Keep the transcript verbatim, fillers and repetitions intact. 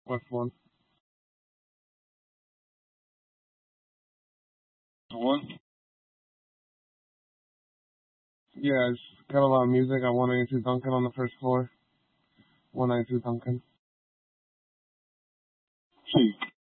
What's one? One? Yeah, it's got a lot of music at one ninety-two Duncan on the first floor. one ninety-two Duncan. Cheap.